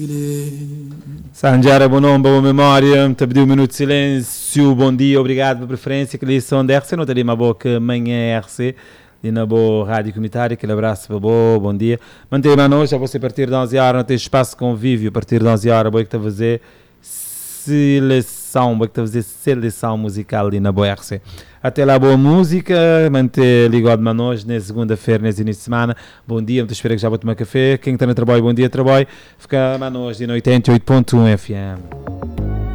Sanjara, bom nome, boa memória. Te pedi um minuto de silêncio. Bom dia, obrigado pela preferência. Que lição de RC, não teria uma boa que manhã RC. E na boa rádio comunitária, aquele abraço para bom dia. Mantém-me à noite, já você a partir de 11 horas, não tem espaço de convívio. A partir de 11 horas, boa que está a fazer seleção, boa que está a fazer seleção musical ali na boa RC. Até lá, boa música, manter ligado a nós, na segunda-feira, nesse início de semana. Bom dia, muito espero que já vou tomar café. Quem está no trabalho, bom dia, trabalho. Fica a nós, de 88.1 FM.